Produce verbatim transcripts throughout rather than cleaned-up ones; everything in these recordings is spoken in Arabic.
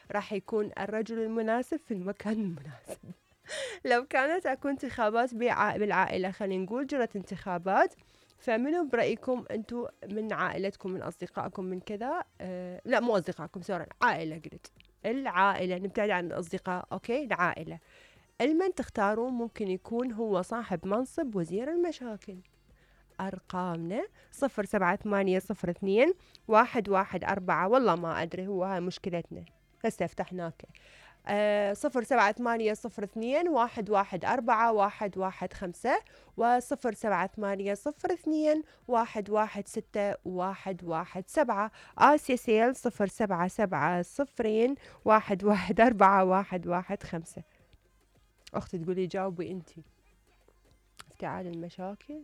راح يكون الرجل المناسب في المكان المناسب. لو كانت اكو انتخابات بالعائلة، خلينا نقول جرت انتخابات، فمنو برأيكم انتم من عائلتكم من اصدقائكم من كذا، آه لا مو اصدقائكم، سوري، عائلة قلت، العائلة نبتعد عن الاصدقاء، اوكي، العائلة، المن تختارون ممكن يكون هو صاحب منصب وزير المشاكل؟ أرقامنا صفر سبعة ثمانية صفر اثنين واحد واحد أربعة، والله ما أدري، هو هاي مشكلتنا، هسه فتحناك. آه صفر سبعة ثمانية صفر اثنين واحد واحد أربعة واحد واحد خمسة، وصفر سبعة ثمانية صفر اثنين واحد واحد ستة واحد واحد سبعة. آسيا سيل صفر سبعة سبعة صفرين واحد واحد أربعة واحد واحد خمسة. أختي تقولي جاوبي أنتي. افتعال المشاكل؟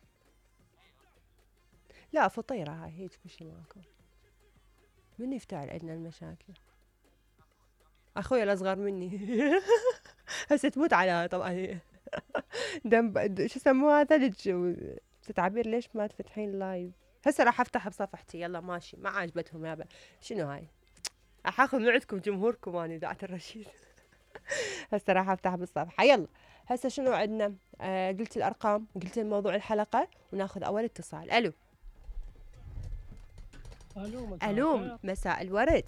لا فطيرة هاي، هيك كل شي ماكو. من يفتعل عندنا المشاكل؟ أخويا الأصغر مني. هسه تموت على طبعا. دم شو يسموها ثلج تعبير. ليش ما تفتحين لايف؟ هسه راح افتح بصفحتي. يلا ماشي، ما عجبتهم يابا. شنو هاي؟ راح اخذ من عندكم جمهوركم اني ذات الرشيد. هسه راح افتح بالصفحه. يلا هسه شنو عندنا؟ آه قلت الارقام، قلت الموضوع الحلقه، وناخذ اول اتصال. الو. الو مساء الو الخير. مساء الورد.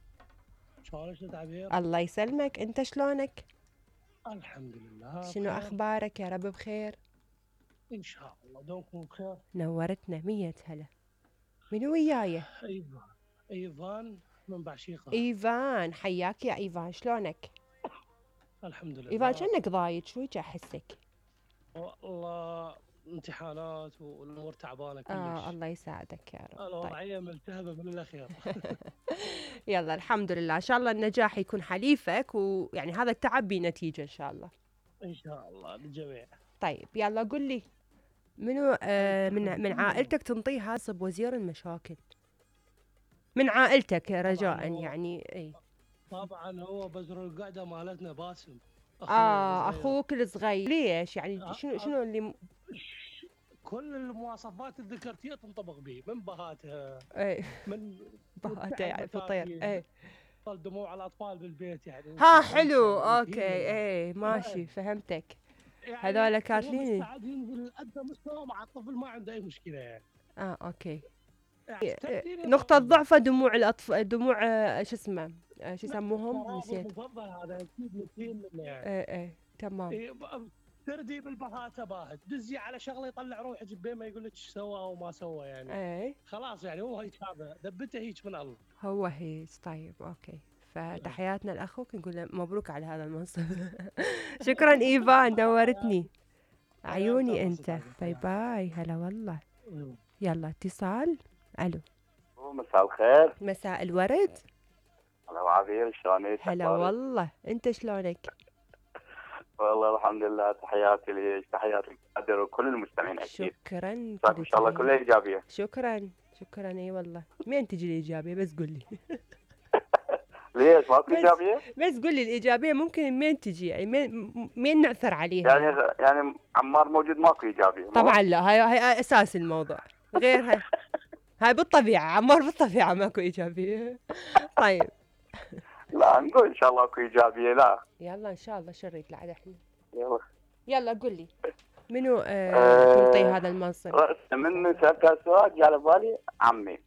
شلونك يا عبير؟ الله يسلمك، انت شلونك؟ الحمد لله شنو بخير. اخبارك؟ يا رب بخير ان شاء الله دومكم بخير. نورتنا مية هلا. منو وياي؟ ايضا ايضان من بعشيقه. ايفان، حياك يا ايفان، شلونك؟ الحمد ايفان لله. شنك ضايج شوي احسك. والله امتحانات والامور تعبانه كلش. اه الله يساعدك يا رب. طيب الوضعيه ملتهبه من الاخير. يلا الحمد لله، ان شاء الله النجاح يكون حليفك، ويعني هذا التعب بنتيجه ان شاء الله. ان شاء الله للجميع. طيب يلا قل لي، منو آه من من عائلتك تنطيه منصب وزير المشاكل؟ من عائلتك رجاء هو يعني. اي طبعا هو بزر القعده مالتنا باسم، اخوي اه الصغير. اخوك الصغير. ليش يعني؟ أ- شنو أ- شنو اللي م... كل المواصفات اللي ذكرتيها تنطبق به، من بهاتها، اي من بهاته تفتح يعني فطير. المساجد، اي طل دموع الاطفال بالبيت، يعني انت ها فهمت حلو، يعني اوكي، هي اي ماشي فهمتك. يعني هذول هو كاتلين. مستعد ينزل لأدنى مستوى مع الطفل، ما عنده اي مشكله يعني. اه اوكي. يعني ترتيب نقطة الرابط، ضعفه دموع الأطفال، دموع آه، شو اسمه، آه، شو لا يسموهم ترابط نسيت. مفضل هذا اكيد مثير منه يعني. ايه ايه تمام. إيه، ب- تردي بالبهاته باهت، دزي على شغله يطلع روحه جبين ما يقول لك ايش سوى او ما سوى يعني. ايه خلاص يعني هو هيك، هذا دبته هيك من الله. هو هيك. طيب اوكي، فتحياتنا لاخوك، نقول له مبروك على هذا المنصب. شكرا ايفان، نورتني. حياك عيوني الله انت. ستار باي حياك. باي، هلا والله. يلا اتصال. الو. مساء الخير. مساء الورد. هلا وعبير، شلونك؟ هلا اخبارك؟ والله، انت شلونك؟ والله الحمد لله. تحياتي لك، تحياتي للقادر وكل المستمعين اكيد. شكرا. ان شاء الله كلها ايجابيه. شكرا شكرا. اي والله. مين تجي الايجابيه؟ بس قول لي. ليش ماكو بس ايجابيه؟ بس قول لي الايجابيه ممكن مين تجي، يعني مين مين نعثر عليها يعني يعني. يعني عمار موجود ماكو ايجابيه مو؟ طبعا لا، هاي هاي اساس الموضوع. غير هاي هاي بالطبيعه، عمار بالطبيعه ماكو ايجابيه. طيب لا نقول ان شاء الله اكو ايجابيه. لا يلا ان شاء الله شريت لعد احنا. يلا. يلا قل لي، منو آه أه تنطيه هذا المنصب؟ من سالت السؤال جاء على بالي عمي.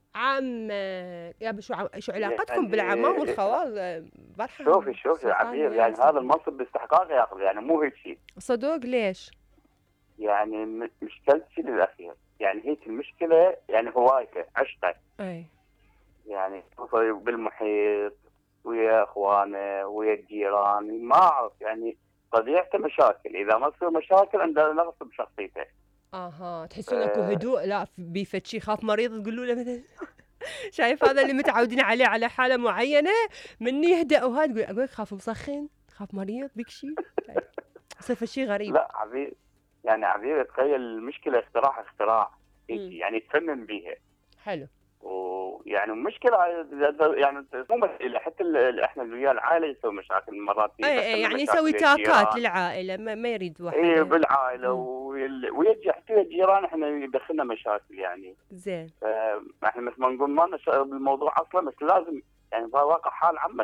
عمك يا شو ع... شو علاقتكم يعني بالعمام والخوال؟ برحة شوفي شوفي عبير، يعني هذا المنصب باستحقاقه ياخذ، يعني مو هيك شيء. صدوق ليش؟ يعني م- مشكلتي للاخير، يعني هيك المشكله، يعني هوايته عشقه. اي يعني بالمحيط ويا اخوانه ويا الجيران، ما اعرف يعني طبيعته مشاكل، اذا ما تصير مشاكل عنده نقص بشخصيته. اها، تحسون اكو هدوء؟ لا بيفد شي خاف مريض تقولوا له مثلا. شايف هذا اللي متعودين عليه على حاله معينه، من يهدأ وهذا تقول اقول خاف مسخن، خاف مريض، بيك شيء يصير شيء غريب. لا عبير، يعني عبير تخيل المشكله اختراع اختراع مم. يعني تفنن بيها. حلو. ويعني مشكله، يعني مو مسألة، حتى ال- احنا ويا العائله يسوي مشاكل مرات. اي اي يعني يسوي تاكات للعائله، ما, ما يريد واحد. اي بالعائله ويجي حتى الجيران احنا يدخلنا مشاكل يعني. زين. احنا مثل ما نقول ما لنا بالموضوع اصلا، بس لازم يعني في واقع حال عامه